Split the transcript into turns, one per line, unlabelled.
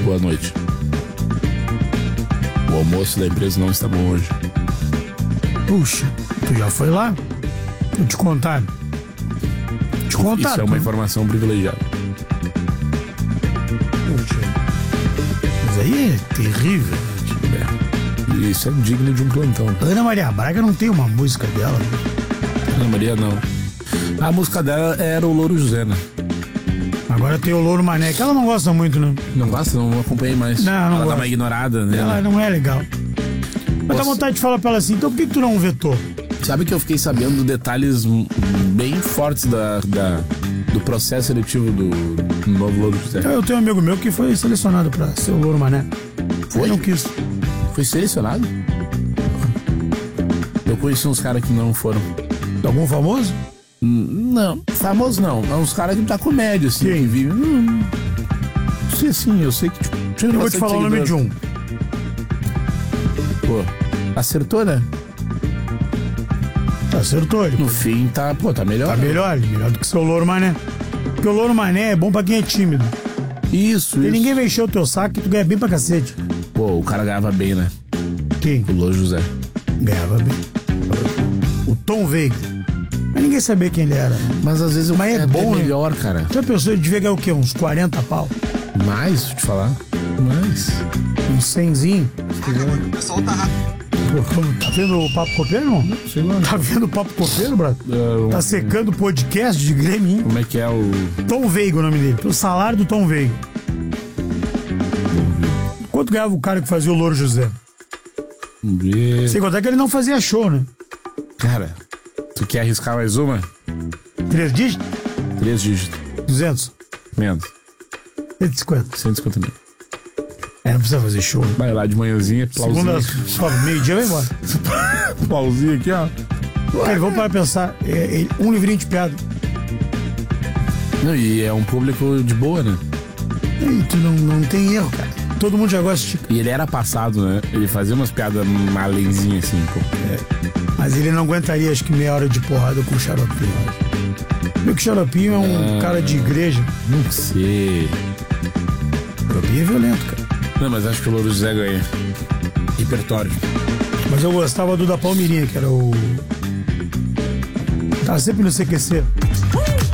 boa noite. O almoço da empresa não está bom hoje.
Puxa, tu já foi lá? Vou te contar.
Isso é uma informação privilegiada.
Puxa. Mas aí é terrível.
Isso é digno de um plantão.
Ana Maria Braga não tem uma música dela.
Ana Maria não. A música dela era o Louro José, né?
Agora tem o Louro Mané, que ela não gosta muito, né?
Não gosta? Não acompanhei mais.
Não
ela
gosto.
dá uma ignorada, né?
Ela não é legal. Mas dá vontade de falar pra ela assim, então por que tu não vetou?
Sabe que eu fiquei sabendo detalhes bem fortes do processo seletivo do novo Louro José.
Eu tenho um amigo meu que foi selecionado pra ser o Louro Mané.
Foi?
Eu não quis.
Foi selecionado? Eu conheci uns caras que não foram.
Algum famoso?
Não, famoso não. É uns caras que tá comédia, assim.
Quem?
Que vive. Não sei assim, eu sei que tinha
Eu vou te falar o nome de um.
Pô, acertou, né?
Acertou ele.
No fim tá melhor.
Tá melhor do que seu Louro Mané. Porque o Louro Mané é bom pra quem é tímido.
Isso.
E ninguém vai encher o teu saco e tu ganha bem pra cacete.
Pô, o cara ganhava bem, né?
Quem?
O Louro José.
Ganhava bem. O Tom Veiga. Mas ninguém sabia quem ele era.
Mas às vezes
Mas é bom, né?
melhor, cara.
Já pensou, ele devia ganhar o quê? Uns 40 pau?
Mais, deixa eu te falar. Mais.
Uns 100zinho?
O pessoal tá rápido.
Tá vendo o Papo Copeiro, irmão?
Sei lá.
Tá vendo o Papo Copeiro, brother? Tá secando o podcast de Grêmio, hein?
Como é que é o...
Tom Veiga o nome dele. O salário do Tom Veiga. Quanto ganhava o cara que fazia o Louro José?
Vamos ver.
Sem contar que ele não fazia show, né?
Cara, tu quer arriscar mais uma?
3 dígitos?
3 dígitos.
200?
Menos.
150.
150 mil.
É, não precisa fazer show.
Vai lá de manhãzinha,
Segunda, só meio-dia vai embora.
Pauzinho aqui, ó.
Cara, vamos para pensar. Um livrinho de piada.
Não, e é um público de boa, né?
E tu não tem erro, cara. Todo mundo já gosta de
E ele era passado, né? Ele fazia umas piadas malenzinhas assim, pô.
Mas ele não aguentaria, acho que meia hora de porrada com o Xaropinho. Meu que Xaropinho é um cara de igreja.
Não sei.
Xaropinho é violento, cara.
Não, mas acho que o Louro José ganha. Repertório.
Mas eu gostava do da Palmeirinha, que era o... Tava sempre no CQC.